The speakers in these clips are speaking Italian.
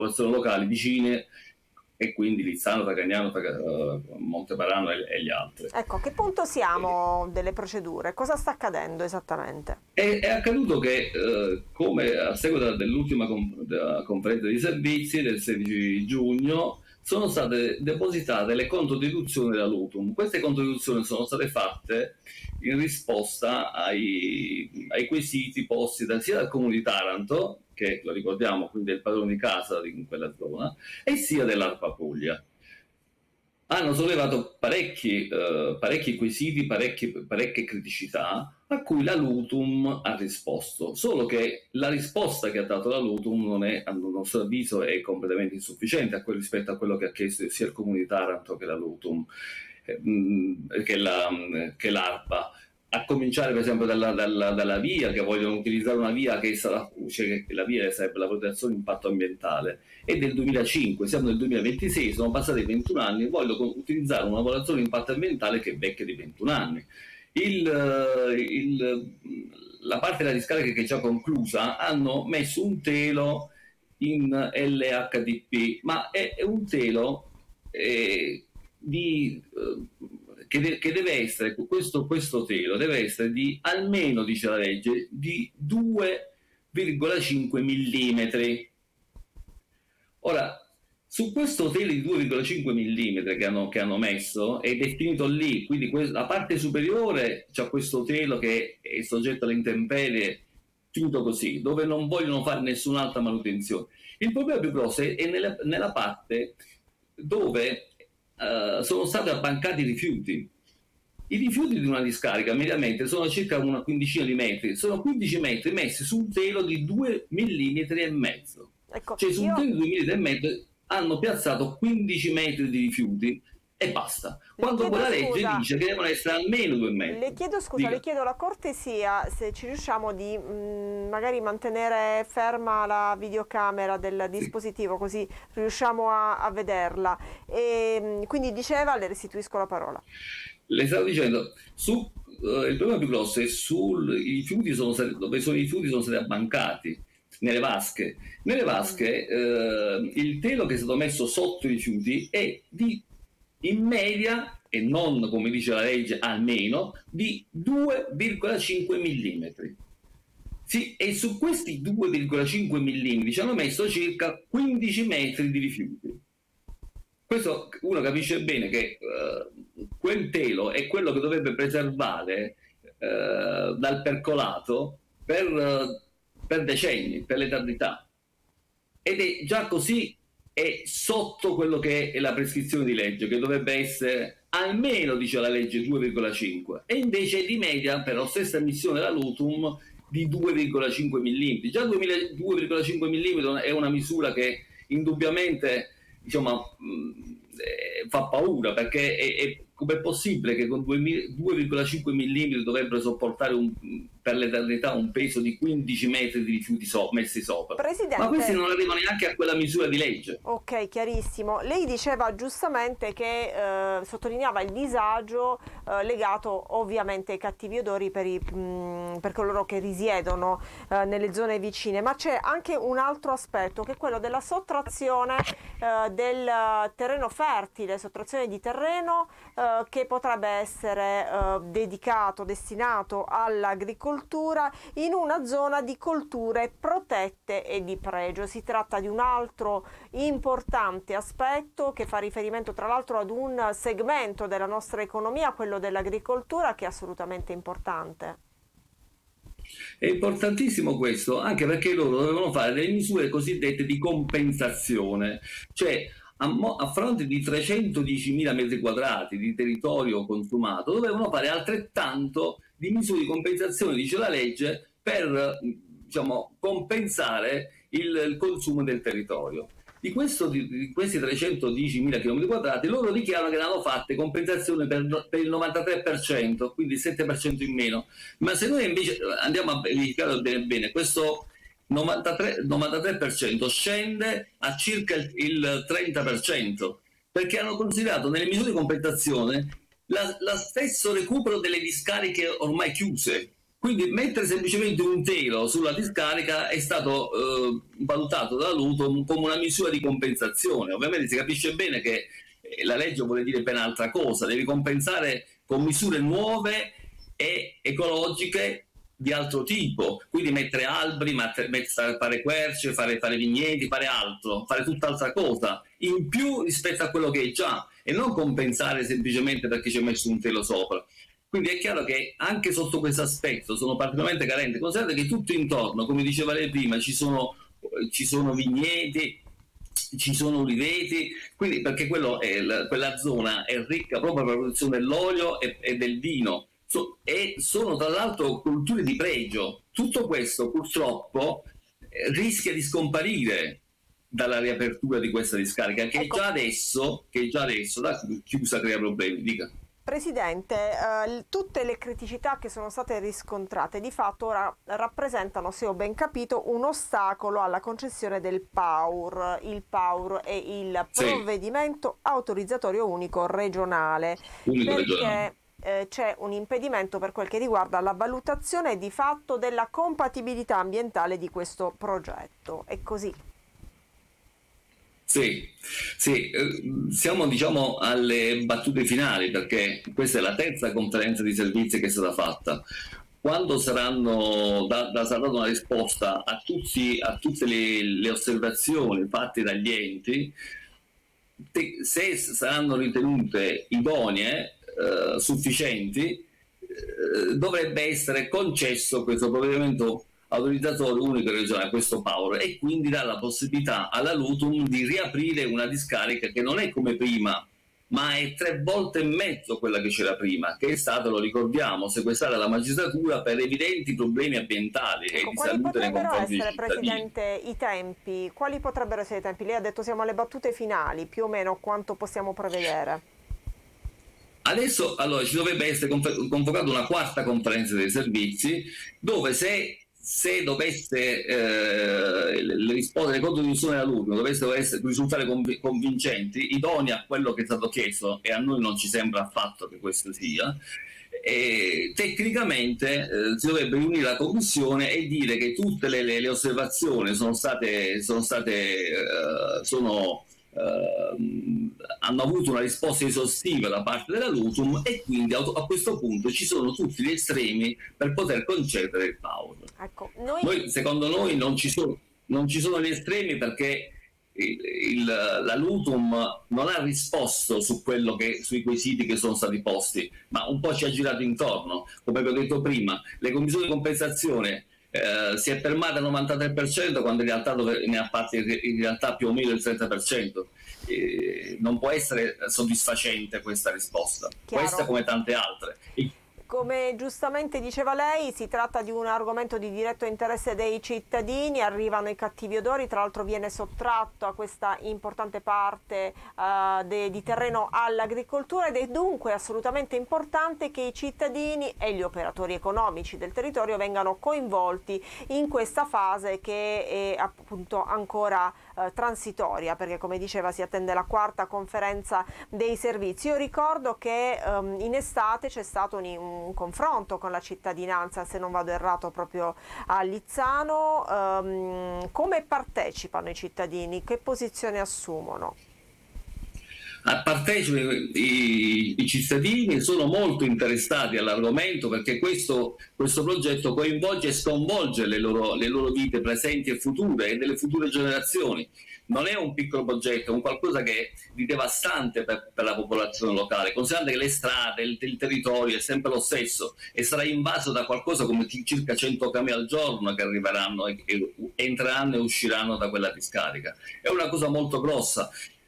popolazioni locali vicine, e quindi Lizzano, Tagagnano, Monteparano e gli altri. Ecco, a che punto siamo delle procedure? Cosa sta accadendo esattamente? È accaduto che, come a seguito dell'ultima della conferenza di servizi del 16 giugno, sono state depositate le controdeduzioni della Lutum. Queste controdeduzioni sono state fatte in risposta ai quesiti posti sia dal Comune di Taranto, che lo ricordiamo quindi è il padrone di casa in quella zona, e sia dell'ARPA Puglia. Hanno sollevato parecchi quesiti, parecchie criticità a cui la Lutum ha risposto, solo che la risposta che ha dato la Lutum non è, a nostro avviso, è completamente insufficiente rispetto a quello che ha chiesto sia il Comune di Taranto che la Lutum, che l'ARPA. A cominciare per esempio dalla VIA, che vogliono utilizzare una VIA che la VIA sarebbe la valutazione impatto ambientale, è del 2005, siamo nel 2026, sono passati 21 anni e vogliono utilizzare una valutazione impatto ambientale che è vecchia di 21 anni. La parte della discarica che è già conclusa hanno messo un telo in LHDP, ma è un telo che deve essere, questo telo deve essere di almeno, dice la legge, di 2,5 mm. Ora, su questo telo di 2,5 mm che hanno messo è definito lì, quindi la parte superiore c'è questo telo che è soggetto alle intemperie, finito così, dove non vogliono fare nessun'altra manutenzione. Il problema più grosso è nella parte dove sono stati abbancati i rifiuti. I rifiuti di una discarica mediamente sono circa una quindicina di metri, sono 15 metri messi su un telo di 2,5 mm. Ecco, cioè su un telo di 2,5 mm hanno piazzato 15 metri di rifiuti e basta. Quando quella legge dice che devono essere almeno 2 metri. Le chiedo scusa, le chiedo la cortesia se ci riusciamo di magari mantenere ferma la videocamera del dispositivo, così riusciamo a vederla. E quindi diceva, le restituisco la parola. Le stavo dicendo, il problema più grosso è sui rifiuti, dove i rifiuti sono stati abbancati. Nelle vasche, il telo che è stato messo sotto i rifiuti è in media, e non come dice la legge almeno, di 2,5 mm. Sì, e su questi 2,5 mm ci hanno messo circa 15 metri di rifiuti. Questo uno capisce bene che quel telo è quello che dovrebbe preservare dal percolato per decenni, per l'eternità. Ed è già così, è sotto quello che è la prescrizione di legge, che dovrebbe essere almeno, dice la legge, 2,5, e invece di media, per la stessa emissione della Lutum, di 2,5 mm. Già 2,5 mm è una misura che indubbiamente, diciamo, fa paura, perché com'è possibile che con 2,5 mm dovrebbero sopportare per l'eternità un peso di 15 metri di rifiuti messi sopra? Presidente, ma questi non arrivano neanche a quella misura di legge. Ok, chiarissimo. Lei diceva giustamente che sottolineava il disagio legato ovviamente ai cattivi odori per coloro che risiedono nelle zone vicine, ma c'è anche un altro aspetto, che è quello della sottrazione del terreno fertile, sottrazione di terreno che potrebbe essere destinato all'agricoltura in una zona di colture protette e di pregio. Si tratta di un altro importante aspetto che fa riferimento tra l'altro ad un segmento della nostra economia, quello dell'agricoltura, che è assolutamente importante. È importantissimo questo, anche perché loro dovevano fare delle misure cosiddette di compensazione, cioè a fronte di 310.000 metri quadrati di territorio consumato dovevano fare altrettanto di misure di compensazione, dice la legge, per, diciamo, compensare il consumo del territorio. Di questi 310.000 km quadrati loro dichiarano che ne hanno fatte compensazione per il 93%, quindi il 7% in meno. Ma se noi invece andiamo a verificare bene, questo 93% scende a circa il 30%, perché hanno considerato nelle misure di compensazione lo stesso recupero delle discariche ormai chiuse. Quindi mettere semplicemente un telo sulla discarica è stato valutato dalla Luton come una misura di compensazione. Ovviamente si capisce bene che la legge vuole dire ben altra cosa, devi compensare con misure nuove e ecologiche di altro tipo, quindi mettere alberi, fare querce, fare vigneti, fare altro, fare tutt'altra cosa, in più rispetto a quello che è già, e non compensare semplicemente perché ci hai messo un telo sopra. Quindi è chiaro che anche sotto questo aspetto sono particolarmente carenti. Considerate che tutto intorno, come diceva lei prima, ci sono vigneti, ci sono uliveti, quindi perché quella zona è ricca proprio per la produzione dell'olio e del vino, e sono tra l'altro culture di pregio. Tutto questo purtroppo rischia di scomparire dalla riapertura di questa discarica, che Ecco. già adesso la chiusa crea problemi. Dica. Presidente, tutte le criticità che sono state riscontrate di fatto ora rappresentano, se ho ben capito, un ostacolo alla concessione del PAUR. Il PAUR è il provvedimento autorizzatorio unico regionale, perché c'è un impedimento per quel che riguarda la valutazione di fatto della compatibilità ambientale di questo progetto. È così. Sì, siamo diciamo alle battute finali, perché questa è la terza conferenza di servizi che è stata fatta. Quando sarà data una risposta a tutte le osservazioni fatte dagli enti, se saranno ritenute idonee, sufficienti, dovrebbe essere concesso questo provvedimento autorizzatorio unico regionale, questo PAUR, e quindi dà la possibilità alla Lutum di riaprire una discarica che non è come prima, ma è 3 volte e mezzo quella che c'era prima, che è stata, lo ricordiamo, sequestrata dalla magistratura per evidenti problemi ambientali e di salute nei confronti dei cittadini. Presidente, i tempi? Quali potrebbero essere i tempi? Lei ha detto siamo alle battute finali, più o meno quanto possiamo prevedere? Adesso allora ci dovrebbe essere convocata una quarta conferenza dei servizi, dove se dovesse le risposte delle contribuzioni della LUM dovessero risultare convincenti, idonei a quello che è stato chiesto, e a noi non ci sembra affatto che questo sia, tecnicamente si dovrebbe riunire la commissione e dire che tutte le osservazioni hanno avuto una risposta esaustiva da parte della Lutum, e quindi a questo punto ci sono tutti gli estremi per poter concedere il PAUR. Ecco, Secondo noi non ci sono gli estremi, perché la Lutum non ha risposto sui quesiti che sono stati posti, ma un po' ci ha girato intorno. Come vi ho detto prima, le commissioni di compensazione si è fermata al 93%, quando in realtà ne ha fatti in realtà più o meno il 30%. Non può essere soddisfacente questa risposta. Chiaro. Questa come tante altre. Come giustamente diceva lei, si tratta di un argomento di diretto interesse dei cittadini, arrivano i cattivi odori, tra l'altro viene sottratto a questa importante parte di terreno all'agricoltura, ed è dunque assolutamente importante che i cittadini e gli operatori economici del territorio vengano coinvolti in questa fase, che è appunto ancora transitoria, perché come diceva si attende la quarta conferenza dei servizi. Io ricordo che in estate c'è stato un confronto con la cittadinanza, se non vado errato, proprio a Lizzano. Come partecipano i cittadini? Che posizione assumono? Partecipano i cittadini, sono molto interessati all'argomento, perché questo progetto coinvolge e sconvolge le loro vite presenti e future, e delle future generazioni. Non è un piccolo progetto, è un qualcosa che di devastante per la popolazione locale, considerando che le strade, il territorio è sempre lo stesso e sarà invaso da qualcosa come circa 100 camion al giorno che arriveranno e entreranno e usciranno da quella discarica. È una cosa molto grossa.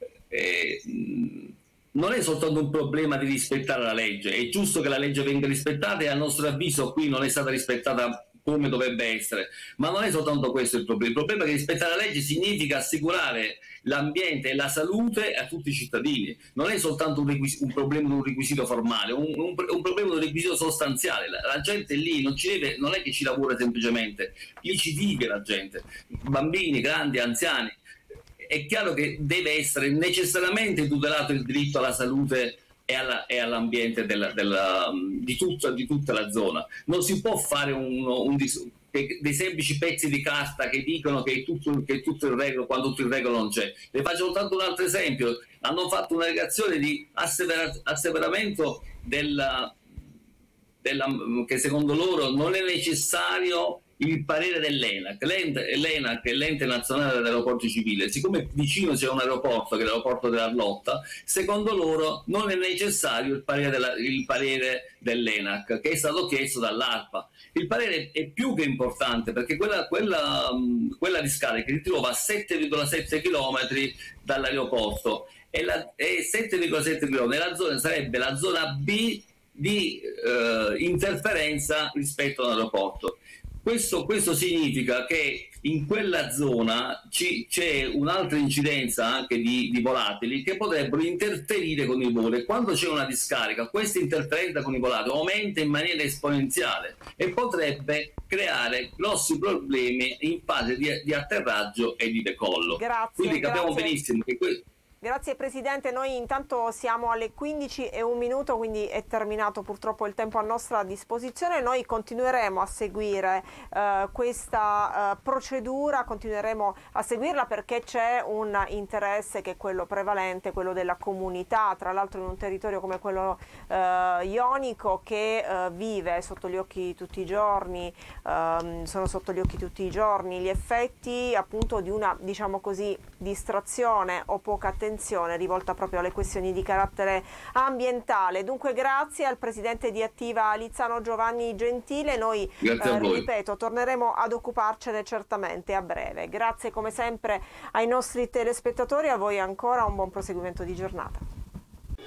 Non è soltanto un problema di rispettare la legge, è giusto che la legge venga rispettata, e a nostro avviso qui non è stata rispettata come dovrebbe essere, ma non è soltanto questo il problema è che rispettare la legge significa assicurare l'ambiente e la salute a tutti i cittadini. Non è soltanto un problema di un requisito formale, un problema di un requisito sostanziale. La gente lì non è che ci lavora semplicemente, lì ci vive la gente, bambini, grandi, anziani. È chiaro che deve essere necessariamente tutelato il diritto alla salute e all'ambiente di tutta la zona. Non si può fare dei semplici pezzi di carta che dicono che è tutto in regola quando tutto in regola non c'è. Le faccio soltanto un altro esempio: hanno fatto una negazione di asseveramento che secondo loro non è necessario il parere dell'ENAC. L'ENAC è l'ente nazionale degli aeroporti civili, siccome vicino c'è un aeroporto che è l'aeroporto dell'Arlotta, secondo loro non è necessario il parere dell'ENAC, che è stato chiesto dall'ARPA. Il parere è più che importante, perché quella discarica si trova a 7,7 km dall'aeroporto, e 7,7 km sarebbe la zona B di interferenza rispetto all'aeroporto. Questo significa che in quella zona c'è un'altra incidenza anche di volatili che potrebbero interferire con il volo, e quando c'è una discarica questa interferenza con i volatili aumenta in maniera esponenziale e potrebbe creare grossi problemi in fase di atterraggio e di decollo. Grazie, quindi capiamo benissimo che Grazie Presidente, noi intanto siamo alle 15:01, quindi è terminato purtroppo il tempo a nostra disposizione. Noi continueremo a seguire questa procedura, continueremo a seguirla perché c'è un interesse che è quello prevalente, quello della comunità, tra l'altro in un territorio come quello ionico che vive sotto gli occhi tutti i giorni, sono sotto gli occhi tutti i giorni gli effetti appunto di una, diciamo così, distrazione o poca attenzione rivolta proprio alle questioni di carattere ambientale. Dunque grazie al presidente di Attiva Lizzano Giovanni Gentile, noi ripeto torneremo ad occuparcene certamente a breve. Grazie come sempre ai nostri telespettatori, a voi ancora un buon proseguimento di giornata.